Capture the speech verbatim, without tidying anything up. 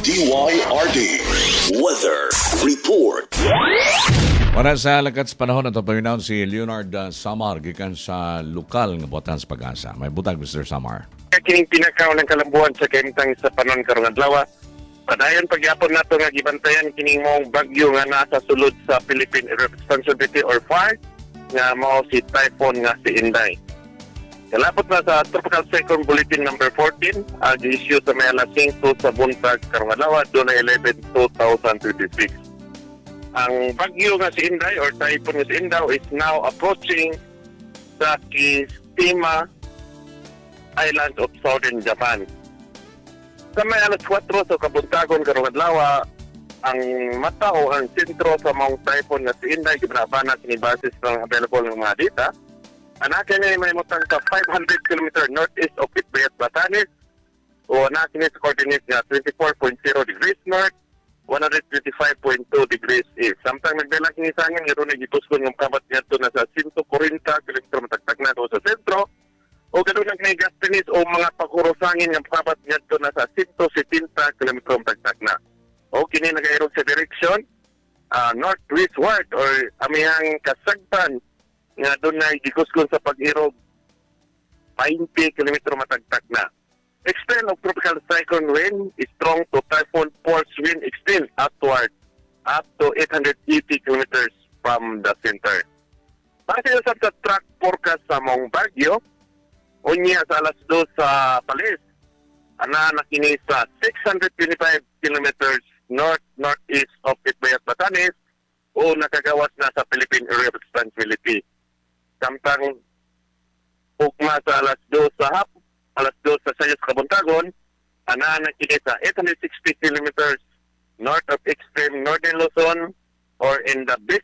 D Y R D Weather Report. Para sa lakat sa panahon, ito pawinaw si Leonard uh, Samar gikan sa lokal nga buwatan sa Pag-asa. May butag, Mister Samar. Kining pinakaw ng kalambuan sa kemtang sa panon karong adlaw. Padayon pagyapon nato nga gibantayan kining mong bagyo nga nasa sulod sa Philippine Responsibility or F A R nga mao si typhoon nga si Inday. Kalapot na sa Tropical Cyclone Bulletin number fourteen, ang issue sa may alas singko sa buntag karong adlaw, June eleventh, twenty twenty-six. Ang bagyo nga si Inday or typhoon nga si Inday is now approaching sa Kishima Island of Southern Japan. Sa may alas kwatro sa kabuntagon karong adlaw, ang mata o ang sentro sa mga typhoon nga si Inday gibrabana kini basis ng available ng mga data. Anakin ni may mutang ka five hundred kilometers northeast of Itbayat, Batanes, o anakin ni sa coordinate nga twenty-four point zero degrees north, one hundred twenty-five point two degrees east. Samtang nagdala kini sa angin, garo na gipuskon ng kabat ngadto na sa one hundred forty kilometers matagtag na sa sentro. O gano'n lang may gastinis o mga pagkurosangin ng pabat ngadto na sa one hundred seventy kilometers matagtag na. O kini nagairog sa direksyon uh, northwestward or amihang kasagpan nga doon na gikuskon sa pag-irog twenty kilometers matagtag na. Extent of tropical cyclone wind is strong to typhoon force wind extend upward up to eight hundred eighty kilometers from the center. Base sa sa track forecast sa mong bagyo, unya sa alas dos sa Palis, ana nakini sa six hundred twenty-five kilometers north-northeast of Itbayat, Batanes o nakagawas na sa Philippine Area of Responsibility. Samtang ugma sa alas dos sa hap, alas dos sa sayos kabuntagon, ana nakini sa eight hundred sixty kilometers north of extreme northern Luzon or in the